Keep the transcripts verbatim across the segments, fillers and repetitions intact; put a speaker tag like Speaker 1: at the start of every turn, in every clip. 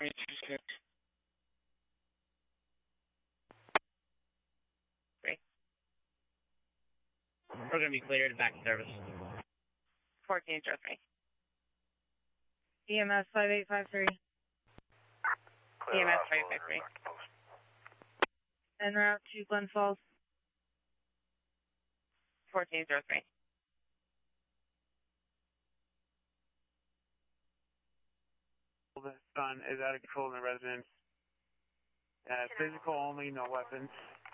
Speaker 1: Great. We're going to be cleared back to service. fourteen zero three.
Speaker 2: E M S five eight five three.
Speaker 1: E M S five eight five three.
Speaker 2: En route to Glen Falls.
Speaker 1: fourteen zero three.
Speaker 3: The sun is out of control in the residence. Uh, physical only, no weapons.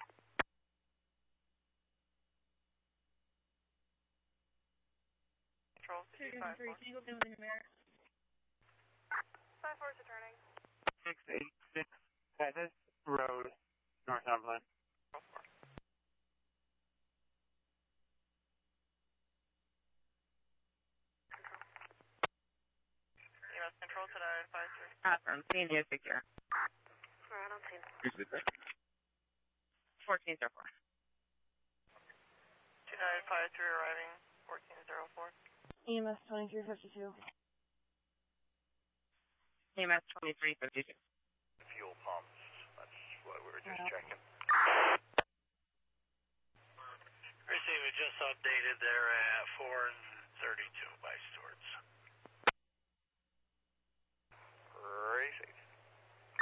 Speaker 4: Control two five four.
Speaker 2: Can you go down with the mirror?
Speaker 4: five four is returning.
Speaker 3: six eight six Pettis Road, Northumberland.
Speaker 4: E M S control to nine five three.
Speaker 1: Awesome. Seeing you, secure.
Speaker 4: Alright, on scene.
Speaker 1: fourteen zero four.
Speaker 4: two nine five three arriving, fourteen zero four.
Speaker 2: E M S twenty-three fifty-two.
Speaker 1: E M S twenty-three fifty-two.
Speaker 5: Fuel pumps, that's what we were just
Speaker 2: Yeah.
Speaker 5: checking.
Speaker 6: Receiving just updated there at four and thirty-two.